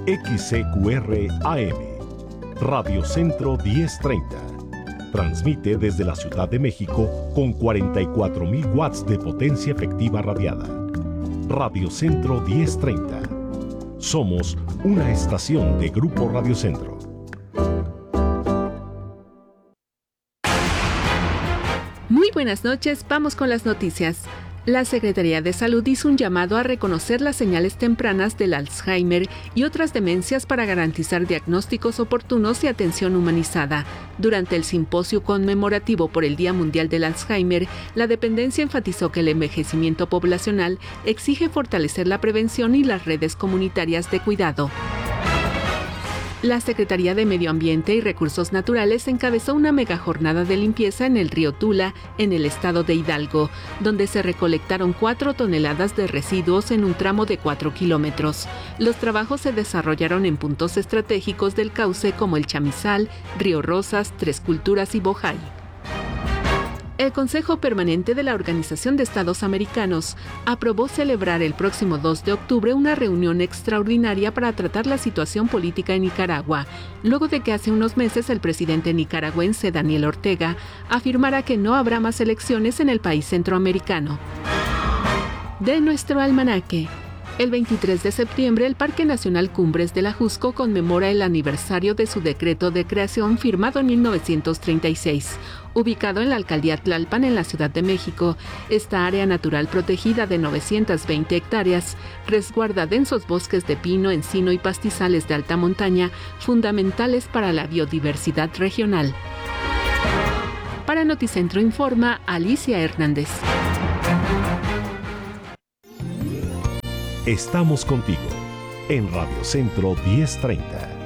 XCQR AM, Radio Centro 1030. Transmite desde la Ciudad de México con 44,000 watts de potencia efectiva radiada. Radio Centro 1030. Somos una estación de Grupo Radio Centro. Muy buenas noches, vamos con las noticias. La Secretaría de Salud hizo un llamado a reconocer las señales tempranas del Alzheimer y otras demencias para garantizar diagnósticos oportunos y atención humanizada. Durante el simposio conmemorativo por el Día Mundial del Alzheimer, la dependencia enfatizó que el envejecimiento poblacional exige fortalecer la prevención y las redes comunitarias de cuidado. La Secretaría de Medio Ambiente y Recursos Naturales encabezó una megajornada de limpieza en el río Tula, en el estado de Hidalgo, donde se recolectaron 4 toneladas de residuos en un tramo de 4 kilómetros. Los trabajos se desarrollaron en puntos estratégicos del cauce como el Chamizal, Río Rosas, Tres Culturas y Bojay. El Consejo Permanente de la Organización de Estados Americanos aprobó celebrar el próximo 2 de octubre una reunión extraordinaria para tratar la situación política en Nicaragua, luego de que hace unos meses el presidente nicaragüense Daniel Ortega afirmara que no habrá más elecciones en el país centroamericano. De nuestro almanaque. El 23 de septiembre, el Parque Nacional Cumbres del Ajusco conmemora el aniversario de su decreto de creación firmado en 1936. Ubicado en la alcaldía Tlalpan, en la Ciudad de México, esta área natural protegida de 920 hectáreas resguarda densos bosques de pino, encino y pastizales de alta montaña, fundamentales para la biodiversidad regional. Para Noticentro informa Alicia Hernández. Estamos contigo en Radio Centro 1030.